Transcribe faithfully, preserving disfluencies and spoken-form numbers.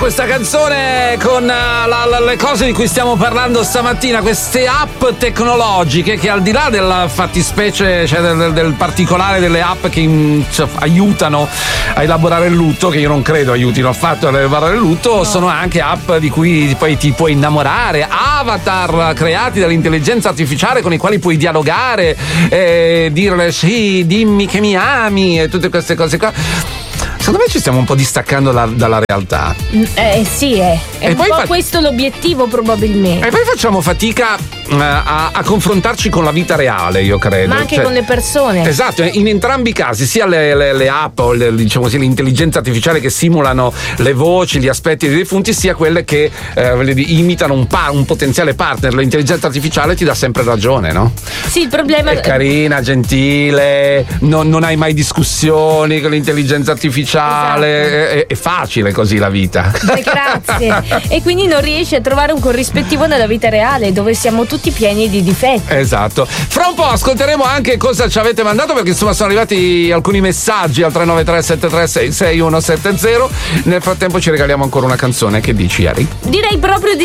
questa canzone con uh, la, la, le cose di cui stiamo parlando stamattina, queste app tecnologiche che al di là della fattispecie, cioè del, del particolare delle app che in, cioè, aiutano a elaborare il lutto, che io non credo aiutino affatto a elaborare il lutto, no. Sono anche app di cui poi ti puoi innamorare, avatar creati dall'intelligenza artificiale con i quali puoi dialogare, eh, dirle sì, dimmi che mi ami e tutte queste cose qua. Secondo me ci stiamo un po' distaccando la, dalla realtà. Eh sì, è, è e un poi po' fa- questo l'obiettivo probabilmente. E poi facciamo fatica uh, a, a confrontarci con la vita reale, io credo. Ma anche cioè, con le persone. Esatto, in entrambi i casi, sia le, le, le app o le, diciamo così, l'intelligenza artificiale che simulano le voci, gli aspetti dei defunti, sia quelle che eh, imitano un, pa- un potenziale partner. L'intelligenza artificiale ti dà sempre ragione, no? Sì, il problema è carina, gentile, non, non hai mai discussioni con l'intelligenza artificiale. Esatto. È, è facile così la vita. Beh, grazie. E quindi non riesci a trovare un corrispettivo nella vita reale, dove siamo tutti pieni di difetti. Esatto. Fra un po' ascolteremo anche cosa ci avete mandato, perché insomma sono arrivati alcuni messaggi al tre nove tre sette tre sei sei uno sette zero. Nel frattempo ci regaliamo ancora una canzone. Che dici, Ari? Direi proprio di